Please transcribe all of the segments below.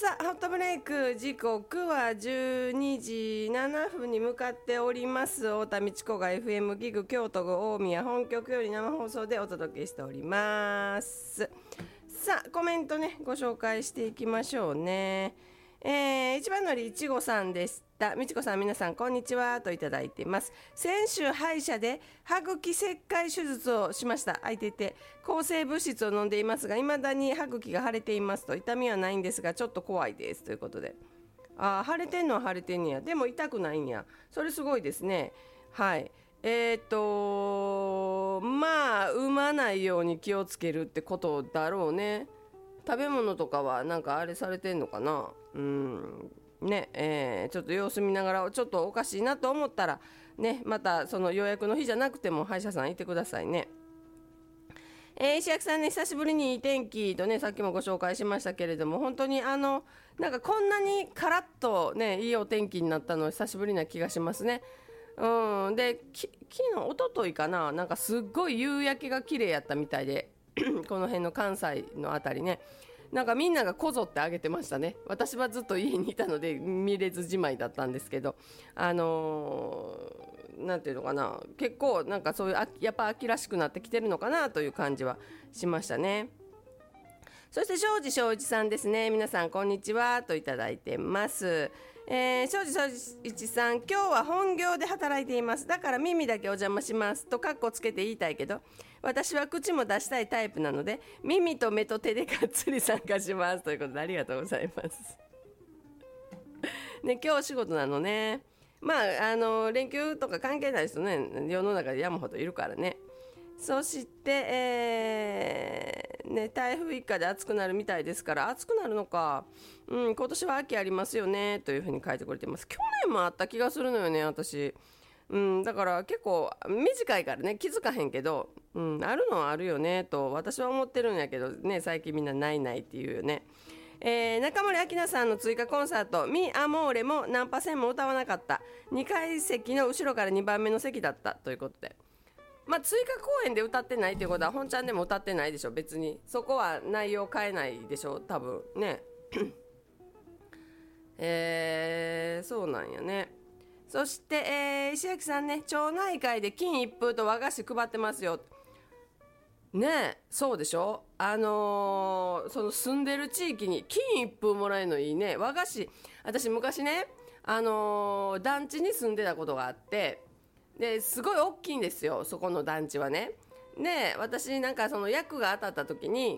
さあホットブレイク時刻は12時7分に向かっております。太田道子が FM ギグ京都大宮本局より生放送でお届けしております。さあコメントねご紹介していきましょうね。一番乗りいちごさんでした。みちこさん、皆さんこんにちはといただいています。先週歯医者で歯茎切開手術をしました。空いていて抗生物質を飲んでいますが、未だに歯茎が腫れていますと。痛みはないんですがちょっと怖いですということで、腫れてんのは腫れてんねや。でも痛くないんや。それすごいですね。はい。まあ産まないように気をつけるってことだろうね。食べ物とかはなんかあれされてんのかな。ね、ちょっと様子見ながらちょっとおかしいなと思ったらね、またその予約の日じゃなくても歯医者さんいてくださいね。石垣さんね、久しぶりにいい天気とね、さっきもご紹介しましたけれども、本当になんかこんなにカラッとねいいお天気になったの久しぶりな気がしますね。で昨日一昨日かな、なんかすっごい夕焼けが綺麗やったみたいでこの辺の関西のあたりね、なんかみんながこぞってあげてましたね。私はずっと家にいたので見れずじまいだったんですけど、なんていうのかな、結構なんかそういうやっぱ秋らしくなってきてるのかなという感じはしましたね。そして庄司庄一さんですね。皆さんこんにちはといただいてます。庄司庄一さん、今日は本業で働いています。だから耳だけお邪魔しますとカッコつけて言いたいけど、私は口も出したいタイプなので耳と目と手でがっつり参加しますということで、ありがとうございますね。今日お仕事なのね。まあ連休とか関係ない人ね、世の中で山ほどいるからね。そして、台風一過で暑くなるみたいですから、暑くなるのか、今年は秋ありますよねというふうに書いてくれてます。去年もあった気がするのよね、私。だから結構短いからね気づかへんけど、あるのはあるよねと私は思ってるんやけどね、最近みんなないないっていうよね。中森明菜さんの追加コンサートミアモーレもナンパ戦も歌わなかった。2階席の後ろから2番目の席だったということで、まあ、追加公演で歌ってないということは本ちゃんでも歌ってないでしょ。別にそこは内容変えないでしょ多分ねそうなんやね。そして、石垣さんね、町内会で金一封と和菓子配ってますよね。そうでしょ。その住んでる地域に金一封もらえるのいいね。和菓子、私昔ね、団地に住んでたことがあって、ですごい大きいんですよそこの団地はね。で私なんかその役が当たった時に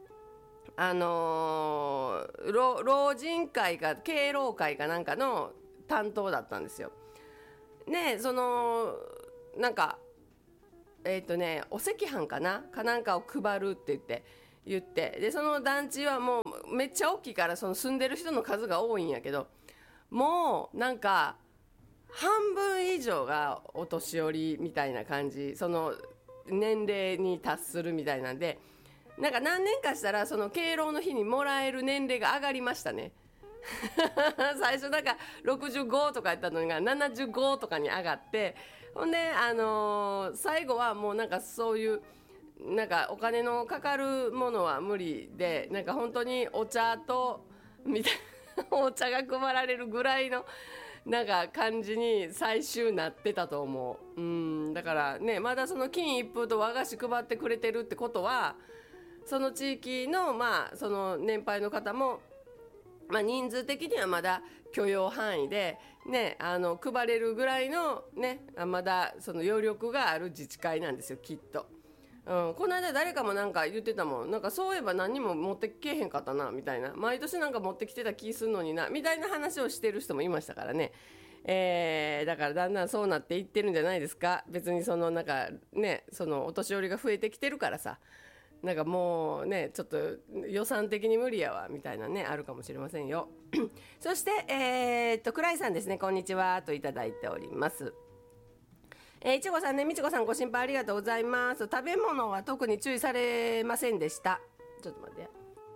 老人会か敬老会かなんかの担当だったんですよ。でそのなんかお赤飯かなんかを配るって言って、でその団地はもうめっちゃ大きいからその住んでる人の数が多いんやけど、もうなんか半分以上がお年寄りみたいな感じ、その年齢に達するみたいなんで、なんか何年かしたらその敬老の日にもらえる年齢が上がりましたね最初なんか65とかやったのが75とかに上がって、ほんで最後はもうなんかそういうなんかお金のかかるものは無理で、なんか本当にお茶とみたいなお茶が配られるぐらいのなんか感じに最終なってたと思う。だからね、まだその金一封と和菓子配ってくれてるってことは、その地域のまあその年配の方もまあ人数的にはまだ許容範囲でね、配れるぐらいのね、まだその余力がある自治会なんですよきっと。この間誰かもなんか言ってたもん。なんかそういえば何にも持ってけへんかったなみたいな、毎年なんか持ってきてた気するのになみたいな話をしてる人もいましたからね。だからだんだんそうなっていってるんじゃないですか。別にそのなんかね、そのお年寄りが増えてきてるからさ、なんかもうねちょっと予算的に無理やわみたいなねあるかもしれませんよそして倉井さんですね、こんにちはといただいております。いちごさんね、みちこさんご心配ありがとうございます。食べ物は特に注意されませんでした。ちょっと待って、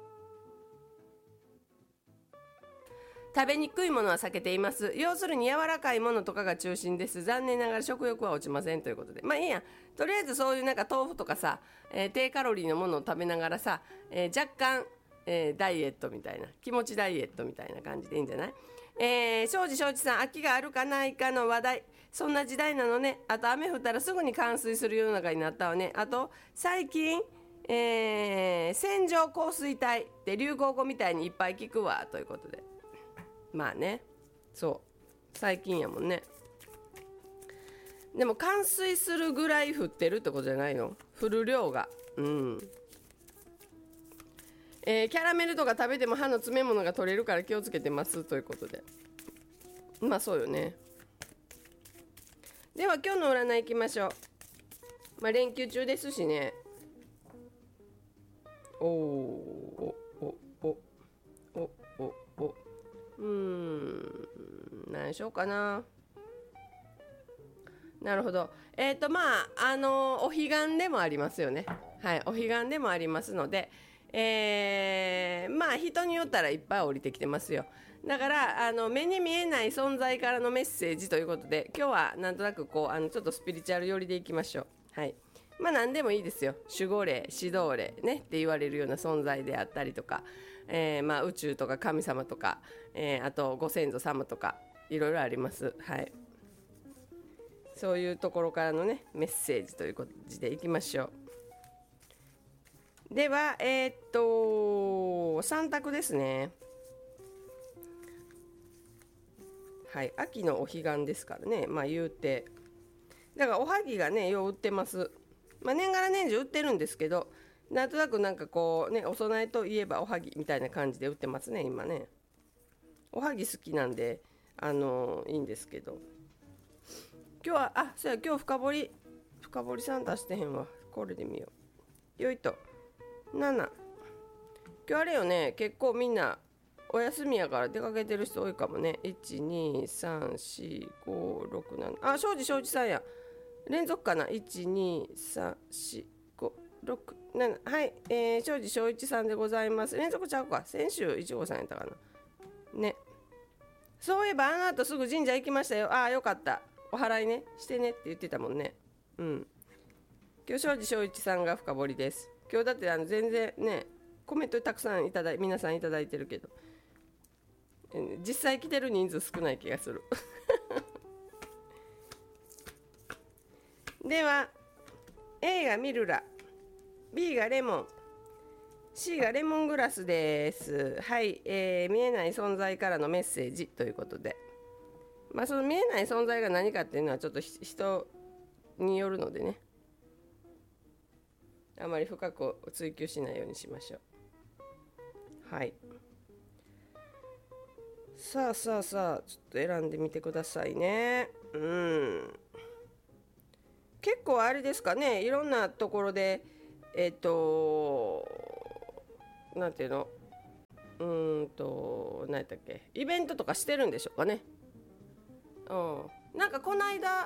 食べにくいものは避けています。要するに柔らかいものとかが中心です。残念ながら食欲は落ちませんということで、まあいいや、とりあえずそういうなんか豆腐とかさ、低カロリーのものを食べながらさ、若干ダイエットみたいな、気持ちダイエットみたいな感じでいいんじゃない？庄司庄司さん、秋があるかないかの話題、そんな時代なのね。あと雨降ったらすぐに冠水する世の中になったわね。あと最近、線状降水帯って流行語みたいにいっぱい聞くわということで、まあね、そう最近やもんね。でも冠水するぐらい降ってるってことじゃないの？降る量が。キャラメルとか食べても歯の詰め物が取れるから気をつけてますということで、まあそうよね。では今日の占いいきましょう。まあ連休中ですしね。何しようかな。なるほど。まあお彼岸でもありますよね。はい、お彼岸でもありますので、まあ人によったらいっぱい降りてきてますよ。だから目に見えない存在からのメッセージということで、今日はなんとなくこうちょっとスピリチュアル寄りでいきましょう。はい。まあ何でもいいですよ。守護霊、指導霊ねって言われるような存在であったりとか、まあ宇宙とか神様とか、あとご先祖様とかいろいろあります。はい。そういうところからのねメッセージということでいきましょう。では3択ですね。はい、秋のお彼岸ですからね、まあ言うて、だからおはぎがねよう売ってます。まあ年がら年中売ってるんですけど、なんとなくなんかこうね、お供えといえばおはぎみたいな感じで売ってますね今ね。おはぎ好きなんでいいんですけど、今日はそうや、今日深掘りさん出してへんわ。これで見よう。よいと7、今日あれよね、結構みんなお休みやから出かけてる人多いかもね。1234567、庄司さんや、連続かな。1234567、はい、庄司正一さんでございます。連続ちゃうか、先週いちごさんやったかなね。そういえばあの後すぐ神社行きましたよ。よかった、お祓いねしてねって言ってたもんね。今日庄司正一さんが深掘りです。今日だって全然ねコメントたくさん皆さんいただいてるけど、実際来てる人数少ない気がするでは A がミルラ、 B がレモン、 C がレモングラスです。はい、見えない存在からのメッセージということで、まあその見えない存在が何かっていうのはちょっと人によるのでね、あまり深く追求しないようにしましょう。はい、さあちょっと選んでみてくださいね。結構あれですかね、いろんなところでなんていうの、何やったっけ、イベントとかしてるんでしょうかね。なんかこの間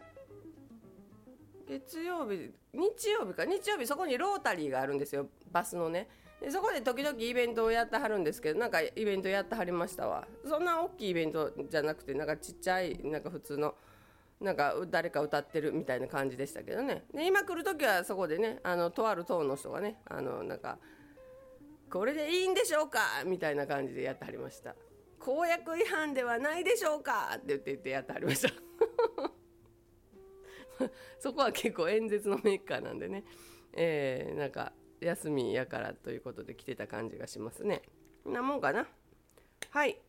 日曜日そこにロータリーがあるんですよ、バスのね。でそこで時々イベントをやってはるんですけど、なんかイベントやってはりましたわ。そんな大きいイベントじゃなくて、なんかちっちゃい、なんか普通のなんか誰か歌ってるみたいな感じでしたけどね。で今来る時はそこでね、とある党の人がね、なんかこれでいいんでしょうかみたいな感じでやってはりました。公約違反ではないでしょうかって言ってやってはりましたそこは結構演説のメーカーなんでね、なんか休みやからということで来てた感じがしますね。なもんかな。はい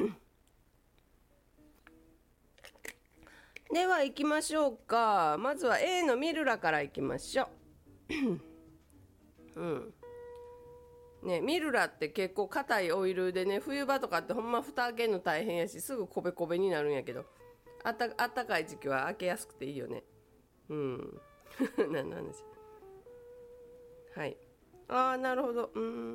では行きましょうか。まずは A のミルラから行きましょうね、ミルラって結構硬いオイルでね、冬場とかってほんま蓋開けるの大変やし、すぐコベコベになるんやけど、あったかい時期は開けやすくていいよね。何の話。はい、なるほど。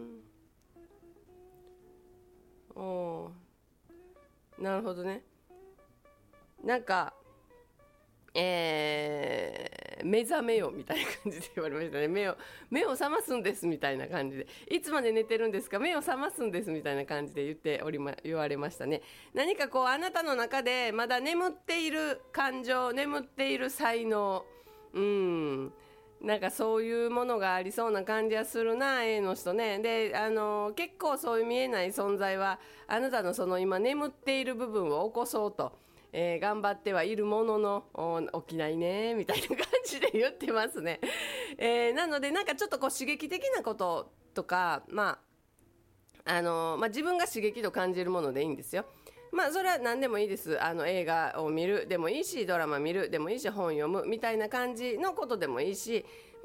なるほどね。なんか目覚めよみたいな感じで言われましたね。目を覚ますんですみたいな感じで、いつまで寝てるんですか、目を覚ますんですみたいな感じで言われましたね。何かこうあなたの中でまだ眠っている感情、眠っている才能、 なんかそういうものがありそうな感じはするな A の人ね。で結構そういう見えない存在はあなたのその今眠っている部分を起こそうと、頑張ってはいるものの起きないねみたいな感じで言ってますね。なのでなんかちょっとこう刺激的なこととか、自分が刺激と感じるものでいいんですよ。それは何でもいいです。映画を見るでもいいし、ドラマ見るでもいいし、本読むみたいな感じのことでもいいし、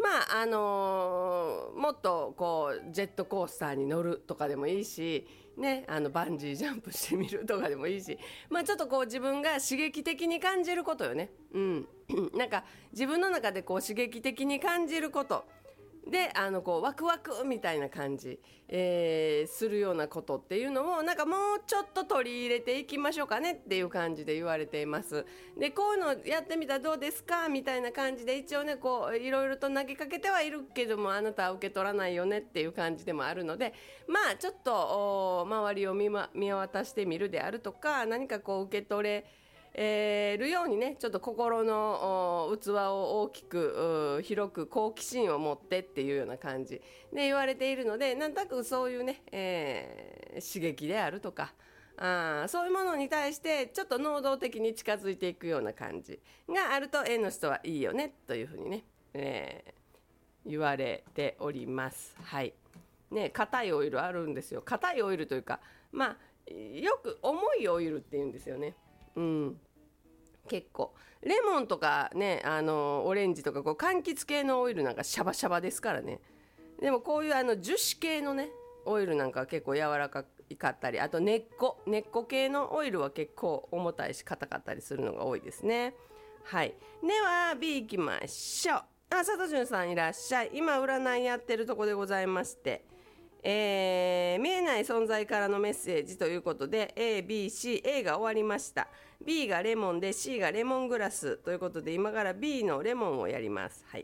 もっとこうジェットコースターに乗るとかでもいいしね、バンジージャンプしてみるとかでもいいし、ちょっとこう自分が刺激的に感じることよね。なんか自分の中でこう刺激的に感じることでこうワクワクみたいな感じ、するようなことっていうのをなんかもうちょっと取り入れていきましょうかねっていう感じで言われています。でこういうのやってみたらどうですかみたいな感じで一応ねこういろいろと投げかけてはいるけども、あなたは受け取らないよねっていう感じでもあるので、ちょっと周りを見渡してみるであるとか、何かこう受け取れるようにね、ちょっと心の器を大きく広く好奇心を持ってっていうような感じで言われているので、なんとなくそういうね、刺激であるとかそういうものに対してちょっと能動的に近づいていくような感じがあると A の人はいいよねというふうにね、言われております。はいね、硬いオイルあるんですよ。硬いオイルというかよく重いオイルっていうんですよね。結構レモンとかね、オレンジとかこう柑橘系のオイルなんかシャバシャバですからね。でもこういう樹脂系のねオイルなんかは結構柔らかかったり、あと根っこ系のオイルは結構重たいし硬かったりするのが多いですね。はい、では B いきましょう。佐藤潤さんいらっしゃい。今占いやってるとこでございまして、見えない存在からのメッセージということで ABC、A が終わりました。 B がレモンで C がレモングラスということで、今から B のレモンをやります。はい。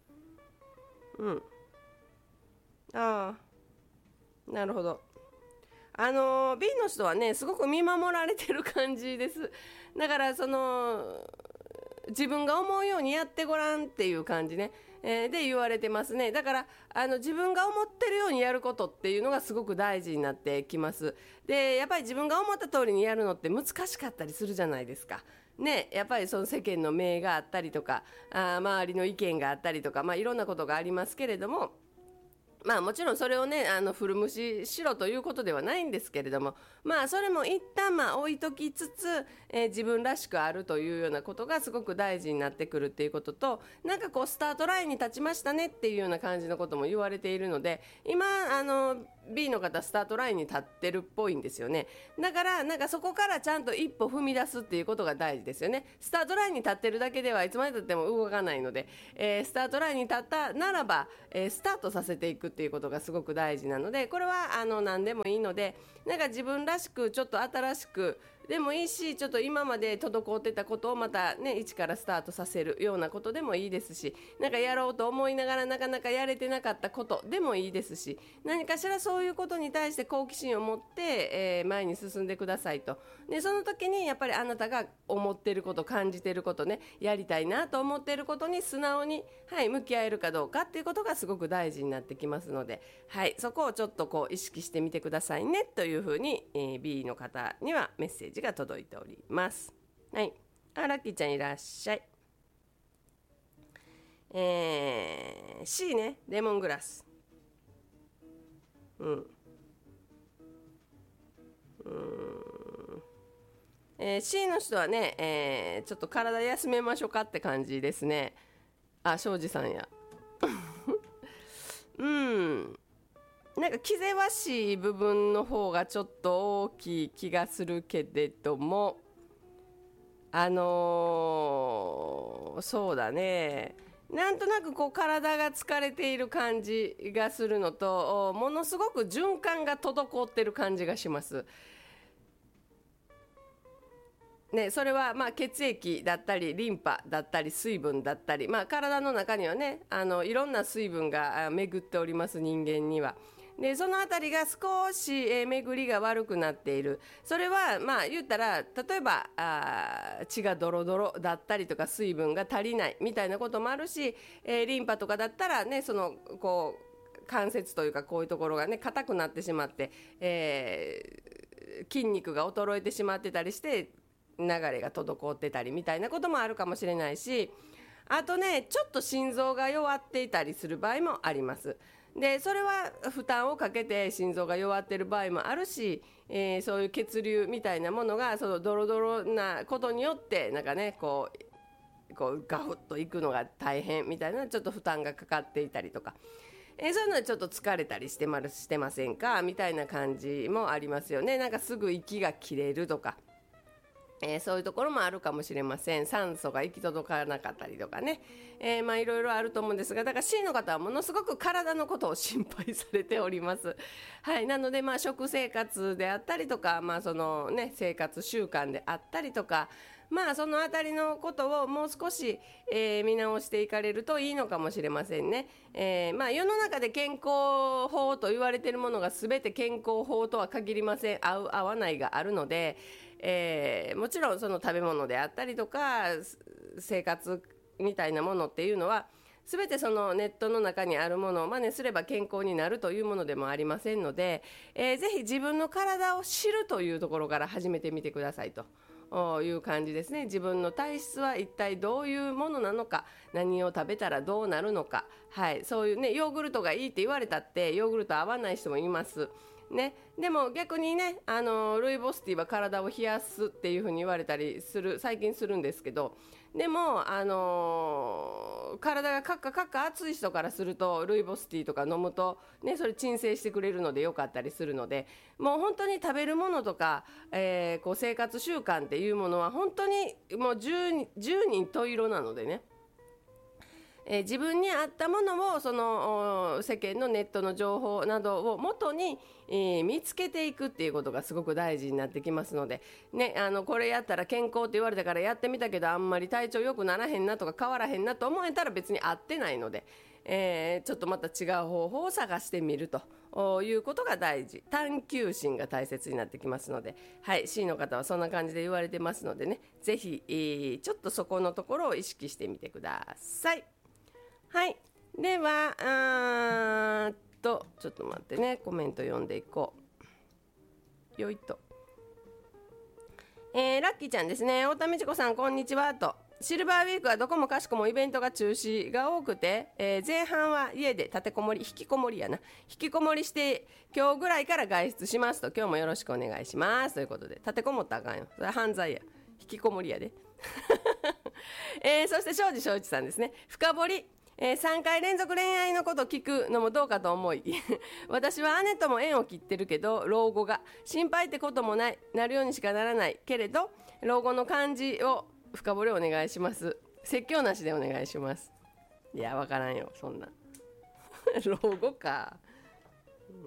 なるほど。B の人はねすごく見守られてる感じです。だから自分が思うようにやってごらんっていう感じね、で言われてますね。だから自分が思ってるようにやることっていうのがすごく大事になってきます。でやっぱり自分が思った通りにやるのって難しかったりするじゃないですかね。やっぱりその世間の目があったりとか周りの意見があったりとか、いろんなことがありますけれども、もちろんそれをね古無視しろということではないんですけれども、それも一旦置いときつつ、自分らしくあるというようなことがすごく大事になってくるっていうことと、なんかこうスタートラインに立ちましたねっていうような感じのことも言われているので、今B の方スタートラインに立ってるっぽいんですよね。だからなんかそこからちゃんと一歩踏み出すっていうことが大事ですよね。スタートラインに立ってるだけではいつまでたっても動かないので、スタートラインに立ったならば、スタートさせていくっていうことがすごく大事なので、これは何でもいいので、なんか自分らしくちょっと新しくでもいいし、ちょっと今まで滞ってたことをまたね一からスタートさせるようなことでもいいですし、なんかやろうと思いながらなかなかやれてなかったことでもいいですし、何かしらそういうことに対して好奇心を持って、前に進んでくださいと。でその時にやっぱりあなたが思っていること、感じていることね、やりたいなと思っていることに素直に、向き合えるかどうかっていうことがすごく大事になってきますので、そこをちょっとこう意識してみてくださいねというふうに、B の方にはメッセージが届いております。はい、ラッキーちゃんいらっしゃい。C ね、レモングラス。C の人はね、ちょっと体休めましょうかって感じですね。庄司さんやなんか気ぜわしい部分の方がちょっと大きい気がするけれども、そうだね、なんとなくこう体が疲れている感じがするのと、ものすごく循環が滞ってる感じがしますね。それは血液だったりリンパだったり水分だったり、体の中にはねいろんな水分が巡っております、人間には。 でそのあたりが少し、巡りが悪くなっている。それはまあ言ったら、例えば血がドロドロだったりとか水分が足りないみたいなこともあるし、リンパとかだったらね、そのこう関節というかこういうところがね硬くなってしまって、筋肉が衰えてしまってたりして流れが滞ってたりみたいなこともあるかもしれないし、あとねちょっと心臓が弱っていたりする場合もあります。でそれは負担をかけて心臓が弱っている場合もあるし、そういう血流みたいなものがそのドロドロなことによってなんかねこうガフッといくのが大変みたいなちょっと負担がかかっていたりとか、そういうのはちょっと疲れたりしてませんかみたいな感じもありますよね。なんかすぐ息が切れるとか、そういうところもあるかもしれません。酸素が行き届かなかったりとかね、まあいろいろあると思うんですが、だから C の方はものすごく体のことを心配されております。はい、なのでまあ食生活であったりとか、まあそのね生活習慣であったりとか、まあそのあたりのことをもう少し、見直していかれるといいのかもしれませんね。まあ世の中で健康法と言われているものが全て健康法とは限りません。合う合わないがあるので、もちろんその食べ物であったりとか生活みたいなものっていうのは全てそのネットの中にあるものを真似すれば健康になるというものでもありませんので、ぜひ自分の体を知るというところから始めてみてくださいという感じですね。自分の体質は一体どういうものなのか、何を食べたらどうなるのか、はい、そういうねヨーグルトがいいって言われたってヨーグルト合わない人もいますね。でも逆にねルイボスティーは体を冷やすっていう風に言われたりする最近するんですけど、でも体がカッカカッカ熱い人からするとルイボスティーとか飲むとねそれ鎮静してくれるのでよかったりするので、もう本当に食べるものとか、こう生活習慣っていうものは本当にもう10人十色なのでね、自分に合ったものをその世間のネットの情報などを元に、見つけていくっていうことがすごく大事になってきますので、ね、これやったら健康って言われたからやってみたけどあんまり体調良くならへんなとか変わらへんなと思えたら別に合ってないので、ちょっとまた違う方法を探してみるということが大事。探求心が大切になってきますので、はい、C の方はそんな感じで言われてますのでね、ぜひ、ちょっとそこのところを意識してみてください。はい、ではちょっと待ってね、コメント読んでいこう。よいと、ラッキーちゃんですね。太田美智子さんこんにちはと。シルバーウィークはどこもかしこもイベントが中止が多くて、前半は家で立てこもり引きこもりして今日ぐらいから外出しますと。今日もよろしくお願いしますということで、立てこもったらあかんよ、それは犯罪や、引きこもりやでそして庄司正一さんですね。深掘り3回連続恋愛のこと聞くのもどうかと思い私は姉とも縁を切ってるけど老後が心配ってこともなるようにしかならないけれど、老後の感じを深掘りお願いします。説教なしでお願いします。いやわからんよそんな老後か。